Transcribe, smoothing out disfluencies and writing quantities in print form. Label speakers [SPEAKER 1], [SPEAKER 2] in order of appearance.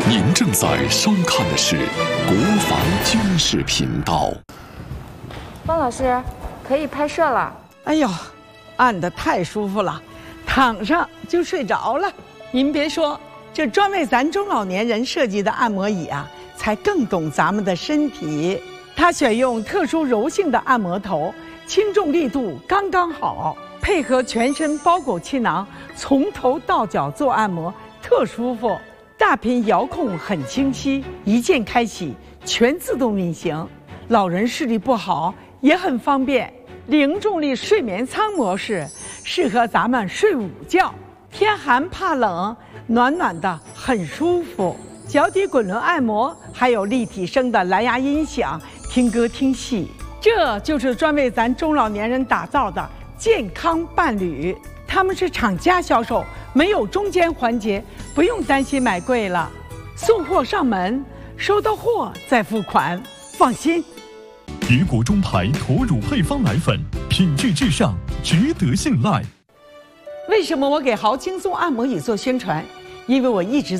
[SPEAKER 1] 您正在收看的是国防军事频道。
[SPEAKER 2] 方老师，可以拍摄了。
[SPEAKER 3] 哎呦，按得太舒服了，躺上就睡着了。您别说，这专为咱中老年人设计的按摩椅啊，才更懂咱们的身体。它选用特殊柔性的按摩头，轻重力度刚刚好，配合全身包裹气囊，从头到脚做按摩，特舒服。大屏遥控很清晰，一键开启，全自动运行。老人视力不好也很方便。零重力睡眠舱模式适合咱们睡午觉，天寒怕冷，暖暖的很舒服。脚底滚轮按摩，还有立体声的蓝牙音响，听歌听戏。这就是专为咱中老年人打造的健康伴侣。他们是厂家销售，没有中间环节，不用担心买贵了。送货上门，收到货再付款，放心。
[SPEAKER 4] 别国中牌驼乳配方奶粉，品质至上，值得信赖。
[SPEAKER 3] 为什么我给豪轻松按摩椅做宣传？因为我一直